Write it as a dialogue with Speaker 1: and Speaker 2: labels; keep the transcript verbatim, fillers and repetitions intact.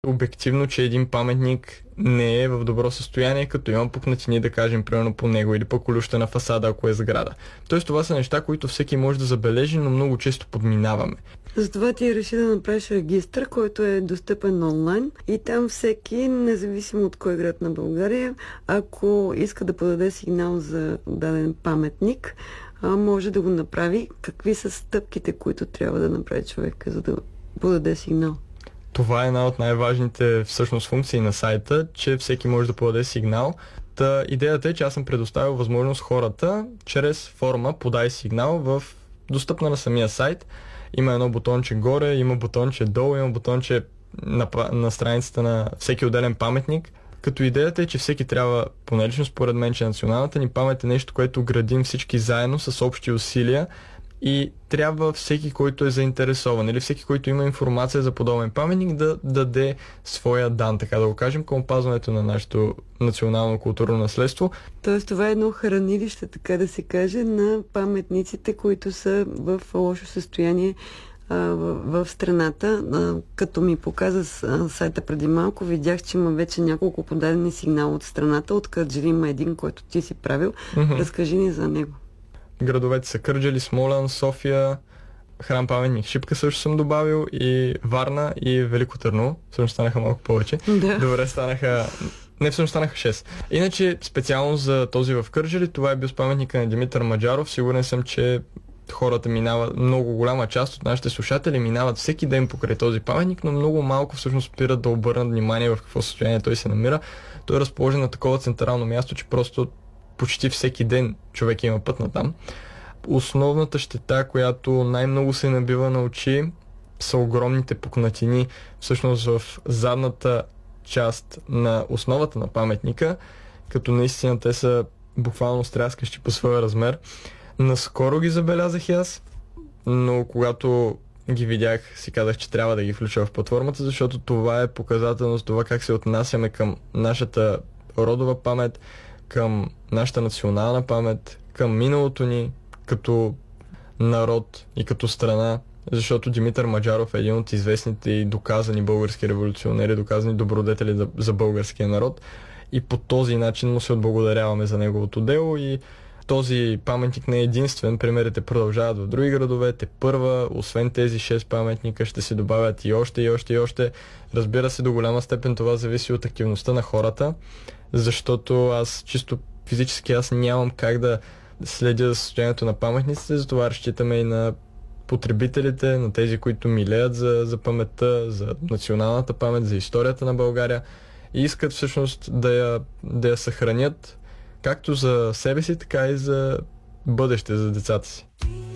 Speaker 1: обективно, че един паметник не е в добро състояние, като има пукнатини, да кажем, примерно по него, или пък колюща на фасада, ако е сграда. Тоест това са неща, които всеки може да забележи, но много често подминаваме.
Speaker 2: Затова ти реши да направиш регистър, който е достъпен онлайн и там всеки, независимо от кой град на България, ако иска да подаде сигнал за даден паметник, може да го направи. Какви са стъпките, които трябва да направи човека, за да подаде сигнал?
Speaker 1: Това е една от най-важните всъщност функции на сайта, че всеки може да подаде сигнал. Та идеята е, че аз съм предоставил възможност хората чрез форма подай сигнал в достъпна на самия сайт. Има едно бутонче горе, има бутонче долу, има бутонче на, на страницата на всеки отделен паметник. Като идеята е, че всеки трябва, поне лично според мен, че националната ни памет е нещо, което градим всички заедно с общи усилия и трябва всеки, който е заинтересован или всеки, който има информация за подобен паметник, да даде своя дан, така да го кажем, към опазването на нашето национално културно наследство.
Speaker 2: Тоест това е едно хранилище, така да се каже, на паметниците, които са в лошо състояние а, в, в страната. А, като ми показа с, сайта преди малко, видях, че има вече няколко подадени сигнала от страната. От Кърджали има един, който ти си правил. Mm-hmm. Разкажи ни за него.
Speaker 1: Градовете са Кърджали, Смолян, София, храм паметник Шипка също съм добавил и Варна и Велико Търново. Всъщност станаха малко повече.
Speaker 2: Да.
Speaker 1: Добре, станаха... Не, всъщност станаха шест. Иначе, специално за този в Кърджали, това е бил паметника на Димитър Маджаров. Сигурен съм, че хората минават, много голяма част от нашите слушатели минават всеки ден покрай този паметник, но много малко всъщност спират да обърнат внимание в какво състояние той се намира. Той е разположен на такова централно място, че просто почти всеки ден човек има път на там. Основната щета, която най-много се набива на очи, са огромните пукнатини всъщност в задната част на основата на паметника, като наистина те са буквално стряскащи по своя размер. Наскоро ги забелязах и аз, но когато ги видях, си казах, че трябва да ги включа в платформата, защото това е показателно за това как се отнасяме към нашата родова памет, към нашата национална памет, към миналото ни като народ и като страна, защото Димитър Маджаров е един от известните и доказани български революционери, доказани добродетели за, за българския народ и по този начин му се отблагодаряваме за неговото дело и този паметник не е единствен, примерите продължават в други градове, те първа, освен тези шест паметника ще се добавят и още, и още, и още. Разбира се, до голяма степен това зависи от активността на хората, защото аз чисто физически аз нямам как да следя за състоянието на паметниците, затова разчитаме и на потребителите, на тези, които милеят за, за паметта, за националната памет, за историята на България и искат всъщност да я, да я съхранят както за себе си, така и за бъдеще, за децата си.